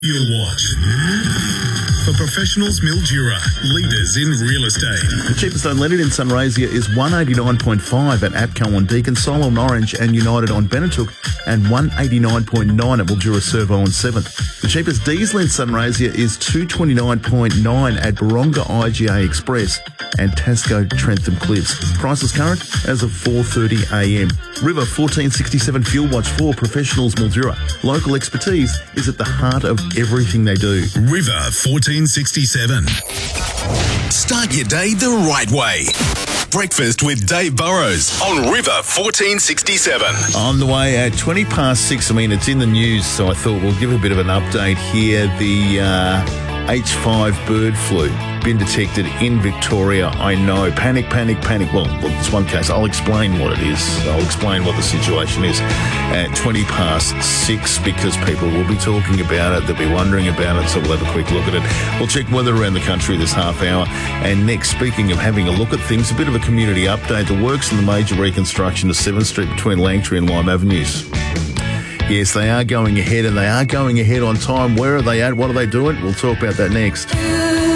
You'll watch. For professionals, Mildura, leaders in real estate. The cheapest unleaded in Sunraysia is $189.5 at APCO on Deakin, Solo on Orange and United on Benetooke, and $189.9 at Mildura Servo on 7th. The cheapest diesel in Sunraysia is $229.9 at Baronga IGA Express and Tasco Trentham Cliffs. Prices current as of 4:30am. River 1467 Fuel Watch for professionals, Mildura. Local expertise is at the heart of everything they do. River 1467. Start your day the right way. Breakfast with Dave Burrows on River 1467. On the way at 6:20. I mean, it's in the news, so I thought we'll give a bit of an update here. The H5 bird flu been detected in Victoria. I know. Panic. Well, it's one case. I'll explain what it is. I'll explain what the situation is at 6:20 because people will be talking about it. They'll be wondering about it, so we'll have a quick look at it. We'll check weather around the country this half hour. And next, speaking of having a look at things, a bit of a community update. The works in the major reconstruction of 7th Street between Langtree and Lime Avenues. Yes, they are going ahead, and they are going ahead on time. Where are they at? What are they doing? We'll talk about that next.